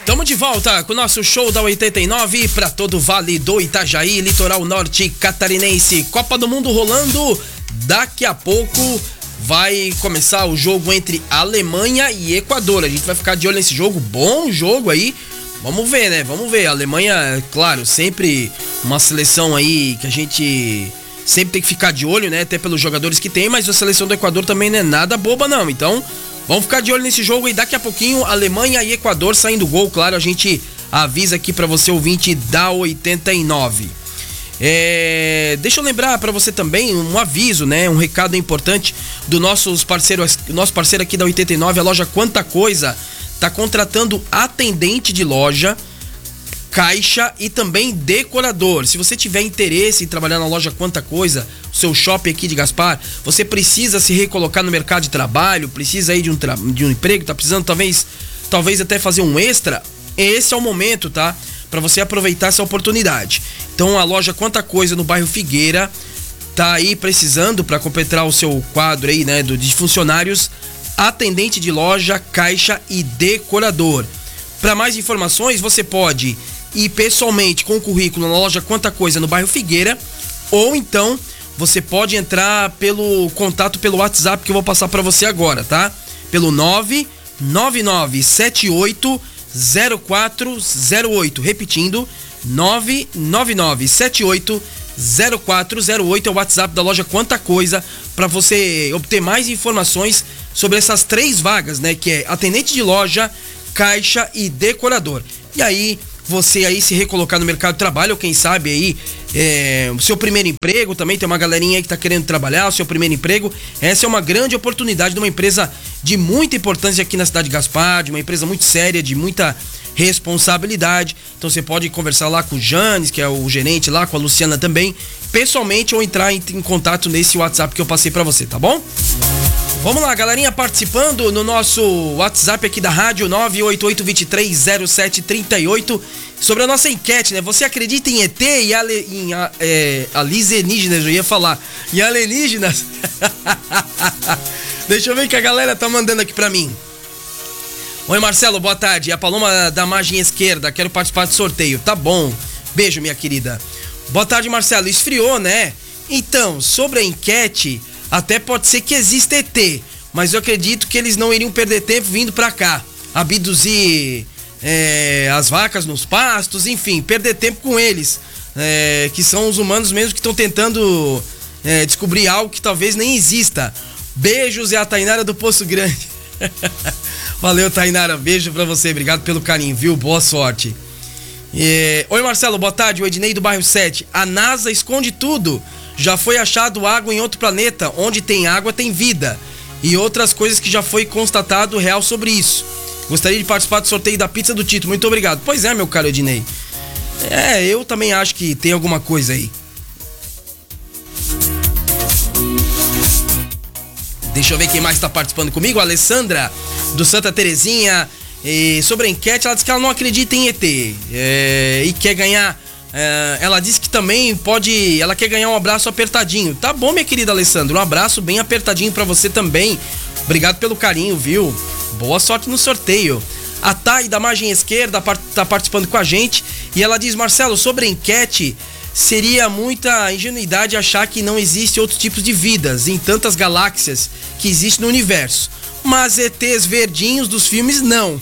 Estamos de volta com o nosso show da 89 para todo o Vale do Itajaí, litoral norte catarinense. Copa do Mundo rolando. Daqui a pouco vai começar o jogo entre Alemanha e Equador. A gente vai ficar de olho nesse jogo. Bom jogo aí. Vamos ver, né? Vamos ver. A Alemanha, claro, sempre uma seleção aí que a gente sempre tem que ficar de olho, né? Até pelos jogadores que tem, mas a seleção do Equador também não é nada boba, não. Então, vamos ficar de olho nesse jogo e daqui a pouquinho, Alemanha e Equador saindo gol. Claro, a gente avisa aqui pra você, ouvinte da 89. Deixa eu lembrar pra você também um aviso, né? Um recado importante do nosso parceiro aqui da 89, a loja Quanta Coisa, tá contratando atendente de loja, caixa e também decorador. Se você tiver interesse em trabalhar na loja Quanta Coisa, o seu shopping aqui de Gaspar, você precisa se recolocar no mercado de trabalho, precisa aí de um emprego, tá precisando talvez até fazer um extra, esse é o momento, tá? Pra você aproveitar essa oportunidade. Então a loja Quanta Coisa no bairro Figueira tá aí precisando para completar o seu quadro aí, né, de funcionários, atendente de loja, caixa e decorador. Para mais informações, você pode ir pessoalmente com o currículo na loja Quanta Coisa no bairro Figueira, ou então você pode entrar pelo contato pelo WhatsApp que eu vou passar para você agora, tá? Pelo 999780408, repetindo, 999780408 é o WhatsApp da loja Quanta Coisa, para você obter mais informações sobre essas 3 vagas, né, que é atendente de loja, caixa e decorador. E aí você aí se recolocar no mercado de trabalho, ou quem sabe aí o seu primeiro emprego, também tem uma galerinha aí que tá querendo trabalhar o seu primeiro emprego. Essa é uma grande oportunidade de uma empresa de muita importância aqui na cidade de Gaspar, de uma empresa muito séria, de muita responsabilidade. Então você pode conversar lá com o Janes, que é o gerente lá, com a Luciana também, pessoalmente, ou entrar em contato nesse WhatsApp que eu passei pra você, tá bom? Vamos lá, galerinha, participando no nosso WhatsApp aqui da rádio 988230738 sobre a nossa enquete, né? Você acredita em ET e alienígenas? Eu ia falar. E alienígenas? Deixa eu ver o que a galera tá mandando aqui pra mim. Oi, Marcelo, boa tarde. A Paloma da margem esquerda, quero participar do sorteio. Tá bom. Beijo, minha querida. Boa tarde, Marcelo. Esfriou, né? Então, sobre a enquete, até pode ser que exista ET, mas eu acredito que eles não iriam perder tempo vindo pra cá, abduzir as vacas nos pastos, enfim, perder tempo com eles, que são os humanos mesmo que estão tentando descobrir algo que talvez nem exista. Beijos, é a Tainara do Poço Grande. Valeu, Tainara, beijo pra você, obrigado pelo carinho, viu? Boa sorte. Oi, Marcelo, boa tarde, o Ednei do bairro 7. A NASA esconde tudo. Já foi achado água em outro planeta, onde tem água tem vida, e outras coisas que já foi constatado real sobre isso. Gostaria de participar do sorteio da pizza do Tito, muito obrigado. Pois é, meu caro Ednei, eu também acho que tem alguma coisa aí. Deixa eu ver quem mais está participando comigo. A Alessandra do Santa Terezinha. Sobre a enquete, ela diz que ela não acredita em ET e quer ganhar. Ela disse que também ela quer ganhar um abraço apertadinho. Tá bom, minha querida Alessandra, um abraço bem apertadinho pra você também. Obrigado pelo carinho, viu? Boa sorte no sorteio. A Thay da margem esquerda tá participando com a gente e ela diz: Marcelo, sobre a enquete, seria muita ingenuidade achar que não existe outros tipos de vidas em tantas galáxias que existem no universo, mas ETs verdinhos dos filmes não.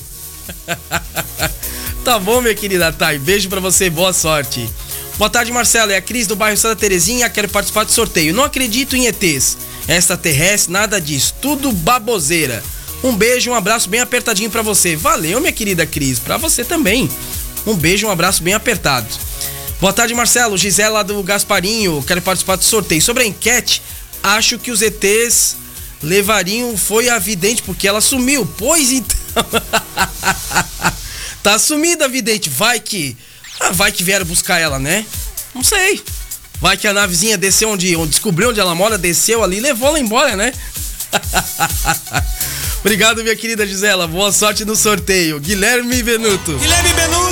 Tá bom, minha querida Thay, beijo pra você, boa sorte. Boa tarde, Marcelo, é a Cris do bairro Santa Terezinha, quero participar do sorteio. Não acredito em ETs, extraterrestre, nada disso, tudo baboseira. Um beijo, um abraço bem apertadinho pra você. Valeu, minha querida Cris, pra você também. Um beijo, um abraço bem apertado. Boa tarde, Marcelo, Gisela do Gasparinho, quero participar do sorteio. Sobre a enquete, acho que os ETs levariam foi a vidente porque ela sumiu. Pois então. Tá sumida a vidente, vai que vieram buscar ela, né? Não sei. Vai que a navezinha desceu onde descobriu onde ela mora, desceu ali e levou ela embora, né? Obrigado, minha querida Gisela. Boa sorte no sorteio. Guilherme Benuto.